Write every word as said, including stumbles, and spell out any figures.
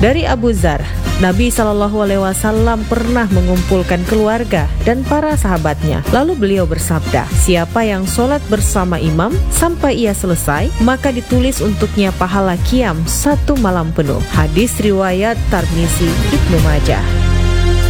Dari Abu Dzar, Nabi shallallahu alaihi wasallam pernah mengumpulkan keluarga dan para sahabatnya. Lalu beliau bersabda, siapa yang sholat bersama imam sampai ia selesai, maka ditulis untuknya pahala qiyam satu malam penuh. Hadis riwayat Tirmizi, Ibnu Majah.